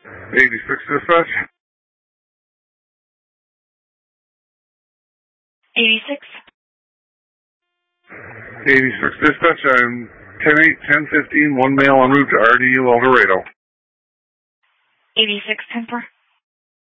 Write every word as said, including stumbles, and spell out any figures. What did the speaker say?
eighty-six dispatch. eighty-six. eighty-six dispatch, I'm ten eight, ten fifteen, one male en route to R D U El Dorado. eighty-six, ten four.